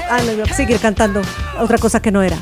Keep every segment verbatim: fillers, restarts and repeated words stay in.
Ah, no, yo seguir cantando otra cosa que no era.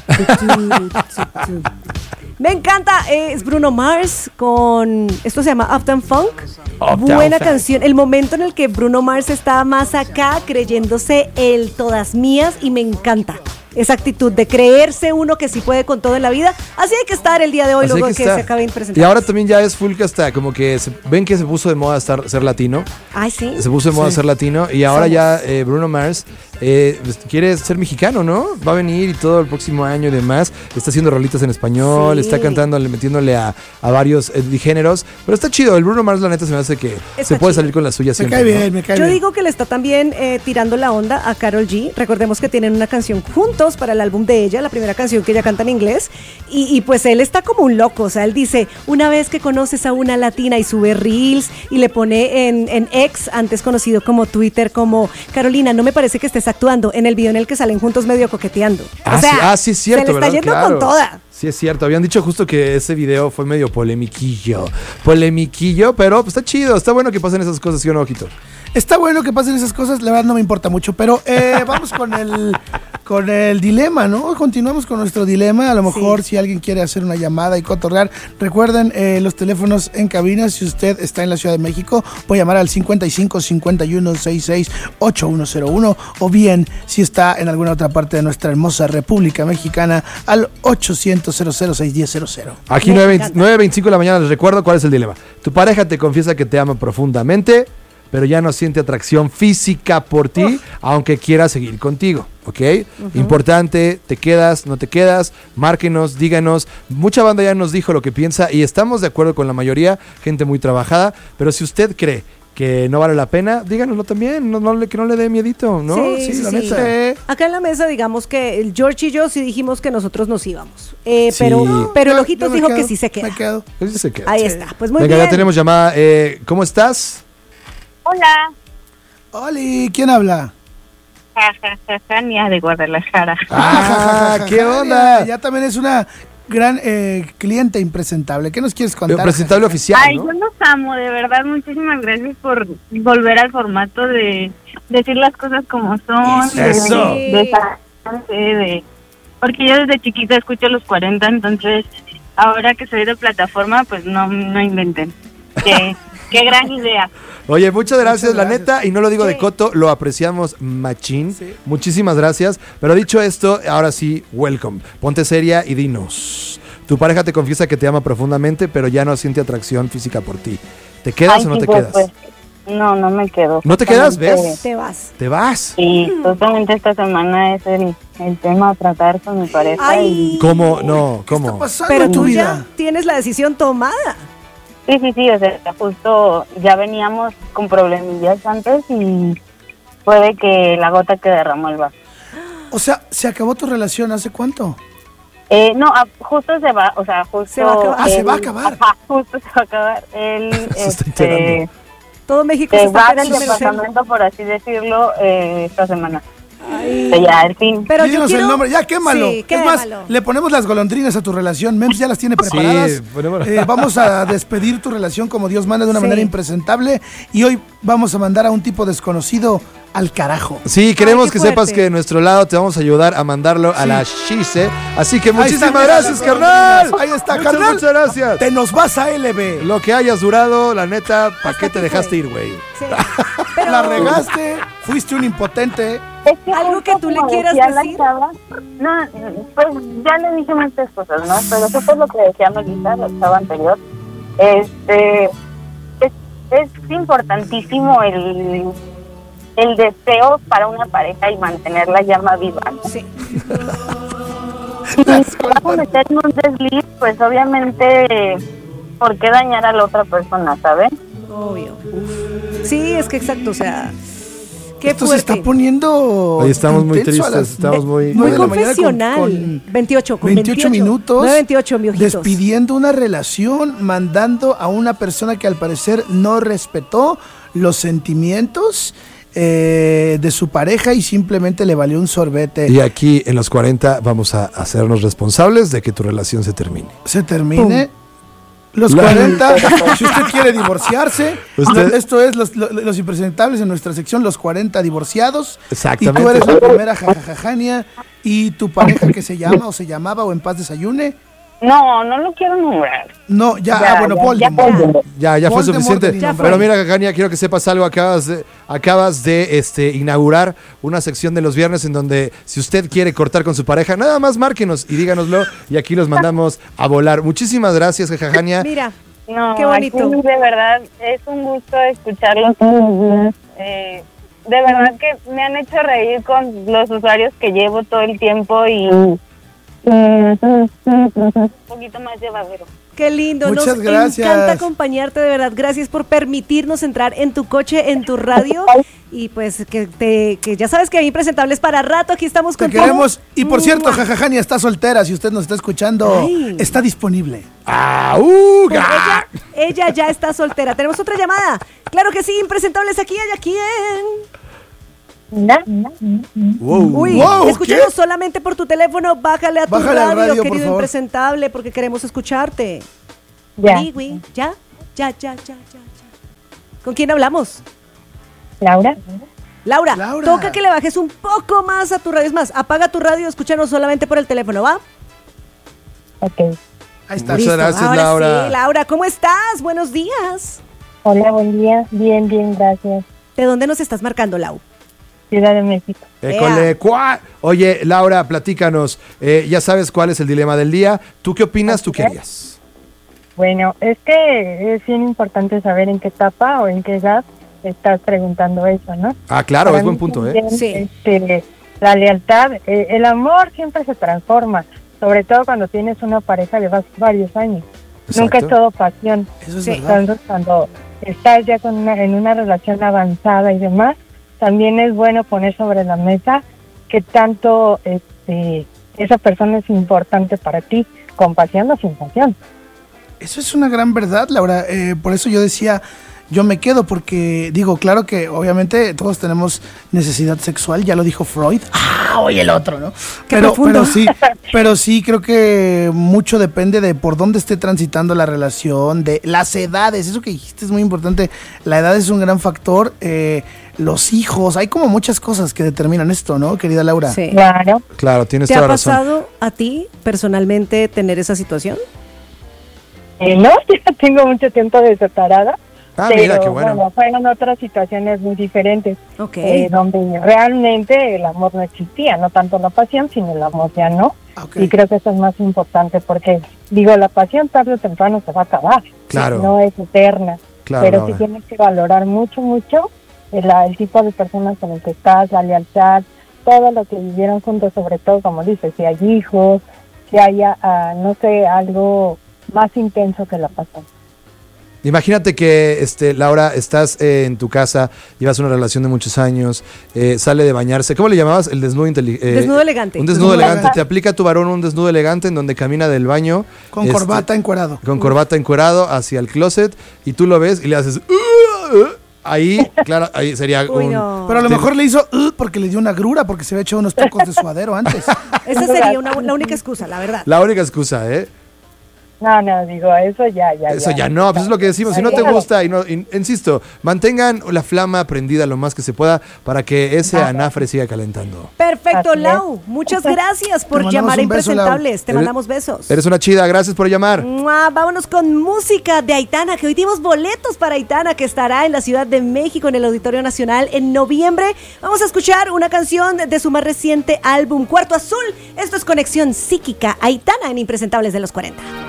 Me encanta, eh, es Bruno Mars con, esto se llama Uptown Funk. Uptown Buena Funk. canción, el momento en el que Bruno Mars está más acá creyéndose el todas mías y me encanta. Esa actitud de creerse uno que sí puede con todo en la vida. Así hay que estar el día de hoy, Así luego hay que, que se estar. acabe de presentar. Y ahora también ya es full que hasta como que se, ven que se puso de moda estar, ser latino. Ay, sí. Se puso de moda Sí. ser latino y ahora Somos. ya eh, Bruno Mars eh, pues, quiere ser mexicano, ¿no? Va a venir y todo el próximo año y demás. Está haciendo rolitas en español, Sí. está cantándole, metiéndole a, a varios eh, géneros. Pero está chido, el Bruno Mars la neta se me hace que Está se puede chido. salir con la suya Me siempre, cae ¿no? bien, me cae Yo bien. digo que le está también eh, tirando la onda a Karol G. Recordemos que tienen una canción juntos para el álbum de ella, la primera canción que ella canta en inglés. Y, y pues él está como un loco. O sea, él dice, una vez que conoces a una latina y sube reels y le pone en, en X, antes conocido como Twitter, como Carolina, no me parece que estés actuando, en el video en el que salen juntos medio coqueteando. Ah, o sea, sí, ah, sí es cierto, se le está ¿verdad? yendo Claro. con toda. Sí es cierto, habían dicho justo que ese video fue medio polemiquillo. Polemiquillo, pero pues está chido, está bueno que pasen esas cosas, ¿sí o no, Ojito? Está bueno que pasen esas cosas, la verdad no me importa mucho, pero eh, vamos con el con el dilema, ¿no? Continuamos con nuestro dilema, a lo mejor Sí. si alguien quiere hacer una llamada y cotorrear, recuerden eh, los teléfonos en cabina, si usted está en la Ciudad de México, puede llamar al cincuenta y cinco, cincuenta y uno, sesenta y seis, ochenta y uno cero uno, o bien si está en alguna otra parte de nuestra hermosa República Mexicana, al ochocientos, cero cero seis, diez cero cero. Aquí Me nueve encanta. veinticinco de la mañana les recuerdo cuál es el dilema. Tu pareja te confiesa que te ama profundamente, pero ya no siente atracción física por ti, Uf. aunque quiera seguir contigo, ¿ok? Importante, te quedas, no te quedas, márquenos, díganos. Mucha banda ya nos dijo lo que piensa y estamos de acuerdo con la mayoría, gente muy trabajada, pero si usted cree que no vale la pena, díganoslo también, no, no le, que no le dé miedito, ¿no? Sí, sí, la sí. neta. Acá en la mesa, digamos que el George y yo sí dijimos que nosotros nos íbamos. Eh, Sí. pero, pero el Yo- Ojitos yo me dijo quedo, que sí se Me queda. quedo. Ese se queda. Ahí Sí. está. Pues muy Venga, bien. ya tenemos llamada. Eh, ¿Cómo estás? Hola, Oli, ¿quién habla? Tania de Guadalajara. Ah, ¿qué onda? Ya, ya también es una gran eh, cliente impresentable. ¿Qué nos quieres contar? Presentable oficial, Ay, ¿no? yo los amo, de verdad, muchísimas gracias por volver al formato de decir las cosas como son. de- Eso. De, de, de- porque yo desde chiquita escucho los cuarenta, entonces ahora que soy de plataforma, pues no, no inventen. Qué, qué gran idea. Oye, muchas gracias, Muchas la gracias. neta, y no lo digo de Sí. coto, lo apreciamos machín. Sí. Muchísimas gracias. Pero dicho esto, ahora sí, welcome. Ponte seria y dinos. Tu pareja te confiesa que te ama profundamente, pero ya no siente atracción física por ti. ¿Te quedas Ay, o no sí, te pues, quedas? pues, no, no me quedo. ¿No te quedas? Justamente- ¿Ves? Te vas. Te vas. Sí, justamente esta semana es el, el tema a tratar con mi pareja. Ay. Y, ¿Cómo? No, ¿Qué está ¿cómo? pasando Pero en tu tú vida? ya tienes la decisión tomada. sí, sí, sí, o sea, justo ya veníamos con problemillas antes y puede que la gota que derramó el vaso. O sea, ¿se acabó tu relación hace cuánto? Eh, no, a- justo se va, o sea, justo... Se va a acabar. Ah, se él- va a acabar. Ajá, justo se va a acabar. Él, Se está este, enterando. Todo México se se está va del enterando menos él. departamento, por así decirlo, eh, esta semana. Ay. O sea, ya, al fin. Pero yo Díganos quiero... el nombre, ya quémalo. Sí, es más, quémalo. le ponemos las golondrinas a tu relación. Mems ya las tiene preparadas. Sí, ponemos- Eh, vamos a despedir tu relación como Dios manda de una Sí. manera impresentable. Y hoy vamos a mandar a un tipo desconocido al carajo. Sí, queremos Ay, qué que sepas fuerte. que de nuestro lado te vamos a ayudar a mandarlo a la Shise. Así que Ahí muchísimas está, mira, gracias, las carnal. golondrinas. Ahí está, Muchas, carnal. Muchas gracias. Te nos vas a L B. Lo que hayas durado, la neta, ¿para qué aquí te dejaste fue. ir, güey? Sí. Pero... La regaste, fuiste un impotente. Es que ¿Algo justo que tú le como quieras decía la decir? chava, no, pues ya le dije muchas cosas, ¿no? Pero eso fue lo que decía Melissa, la chava anterior. Este, es, es importantísimo el, el deseo para una pareja y mantener la llama viva, ¿no? Sí. Si vas a meter en un desliz, pues obviamente, ¿por qué dañar a la otra persona, saben? Obvio. Sí, es que exacto, o sea, qué Esto se fuerte. está poniendo. Hoy estamos muy intenso a tristes, las estamos muy- nueve Muy de la mañana con- confesional. con veintiocho, con veintiocho minutos. nueve veintiocho, mi ojitos. Despidiendo una relación, mandando a una persona que al parecer no respetó los sentimientos eh, de su pareja y simplemente le valió un sorbete. Y aquí en los cuarenta vamos a hacernos responsables de que tu relación se termine. Se termine. Los La- cuarenta, si usted quiere divorciarse, Usted- no, esto es los, los, los impresentables en nuestra sección, los cuarenta divorciados. Exactamente. Y tú eres la primera jajajajania y tu pareja que se llama o se llamaba o en paz desayune. No, no lo quiero nombrar. No, ya, Ya, ah, bueno, ya, Voldemort. ya Voldemort. Ya, ya fue Voldemort suficiente. del innombrable. Pero mira, Jajania, quiero que sepas algo. Acabas de, acabas de este, inaugurar una sección de los viernes en donde si usted quiere cortar con su pareja, nada más márquenos y díganoslo y aquí los mandamos a volar. Muchísimas gracias, Jajania. Mira, No, Qué bonito. aquí de verdad es un gusto escucharlos todos los días. Eh, de verdad que me han hecho reír con los usuarios que llevo todo el tiempo y eh, un poquito más llevadero. qué lindo. Muchas Nos gracias. encanta acompañarte, de verdad. Gracias por permitirnos entrar en tu coche, en tu radio. Y pues que te que ya sabes que hay impresentables para rato. Aquí estamos Te con queremos. todo. Y por cierto, ¡Mua! Jajajania está soltera. Si usted nos está escuchando, Ay. está disponible. ¡Ah, uh, Pues ga! ella, ella ya está soltera. Tenemos otra llamada. Claro que sí, impresentables aquí, hay aquí en... Wow. Uy, Wow, escúchanos ¿qué? solamente por tu teléfono. Bájale a tu Bájale al radio, radio, por querido favor. impresentable, porque queremos escucharte. Ya. Sí, güey. ¿Ya? Ya, ya, ya, ya, ya. ¿Con quién hablamos? Laura. Laura, Laura. toca que le bajes un poco más a tu radio. Es más, apaga tu radio, escúchanos solamente por el teléfono, ¿va? Ok. Ahí está. Muchas Listo. gracias, Ahora Laura. sí, Laura, ¿cómo estás? Buenos días. Hola, buen día. Bien, bien, gracias. ¿De dónde nos estás marcando, Lau? Ciudad de México. École, Ea. cuá. Oye, Laura, platícanos. Eh, ya sabes cuál es el dilema del día. ¿Tú qué opinas? ¿Tú qué harías? Bueno, es que es bien importante saber en qué etapa o en qué edad estás preguntando eso, ¿no? Ah, claro, Para es buen mí punto, ¿eh? también, Sí. este, la lealtad, eh, el amor siempre se transforma, sobre todo cuando tienes una pareja de vas- varios años. Nunca es Exacto. todo pasión. Eso es Sí. verdad. Entonces, cuando estás ya con una, en una relación avanzada y demás, también es bueno poner sobre la mesa que tanto este, esa persona es importante para ti, con pasión o sin pasión. Eso es una gran verdad, Laura. Eh, por eso yo decía, yo me quedo, porque digo, claro que obviamente todos tenemos necesidad sexual, ya lo dijo Freud. Ah, oye el otro, ¿no? Qué pero, profundo. pero sí, pero sí creo que mucho depende de por dónde esté transitando la relación, de las edades. Eso que dijiste es muy importante. La edad es un gran factor. Eh, los hijos, hay como muchas cosas que determinan esto, ¿no, querida Laura? Sí. Claro. Claro, tienes ¿Te toda ha la razón. pasado a ti personalmente tener esa situación? Eh, no, ya tengo mucho tiempo de separada. Ah, pero mira, qué bueno. fueron otras situaciones muy diferentes, Ok. eh, donde realmente el amor no existía, no tanto la pasión, sino el amor ya no. Ah, ok. Y creo que eso es más importante porque, digo, la pasión tarde o temprano se va a acabar. Claro. No es eterna. Claro, pero Laura. sí tienes que valorar mucho, mucho el, la- el tipo de personas con el que estás, la lealtad, todo lo que vivieron juntos, sobre todo, como dices, si hay hijos, si haya, ah, no sé, algo más intenso que la pasión. Imagínate que, este, Laura, estás eh, en tu casa, llevas una relación de muchos años, eh, sale de bañarse. ¿Cómo le llamabas? El desnudo inteligente. Desnudo elegante. Un desnudo Desnudo elegante. elegante. Te aplica tu varón un desnudo elegante en donde camina del baño. Con este, corbata encuerado. Con corbata encuerado hacia el closet y tú lo ves y le haces... "Uh, uh", ahí, claro, ahí sería Uy, un... no. Pero a lo Te- mejor le hizo "Uh", porque le dio una grura, porque se había echado unos tacos de suadero antes. Esa sería una, la única excusa, la verdad. La única excusa, ¿eh? No, no, digo, eso ya, ya. Eso ya no, pues es lo que decimos. Si no te gusta, y no, y- insisto, mantengan la flama prendida lo más que se pueda para que ese anafre siga calentando. Perfecto, Así es. Lau. Muchas gracias por Te mandamos llamar a un beso, Lau. Impresentables. Te Eres- mandamos besos. Eres una chida, gracias por llamar. Mua, vámonos con música de Aitana, que hoy dimos boletos para Aitana, que estará en la Ciudad de México, en el Auditorio Nacional, en noviembre. Vamos a escuchar una canción de su más reciente álbum, Cuarto Azul. Esto es Conexión Psíquica, Aitana en Impresentables de los cuarenta.